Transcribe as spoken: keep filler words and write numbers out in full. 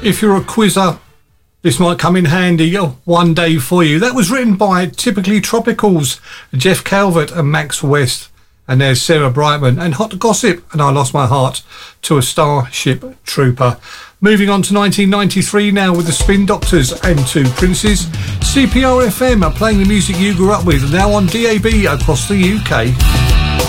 If you're a quizzer, this might come in handy one day for you. That was written by Typically Tropicals, Jeff Calvert and Max West. And there's Sarah Brightman and Hot Gossip and I Lost My Heart to a Starship Trooper. Moving on to nineteen ninety-three now with the Spin Doctors and Two Princes. C P R F M are playing the music you grew up with, now on D A B across the U K.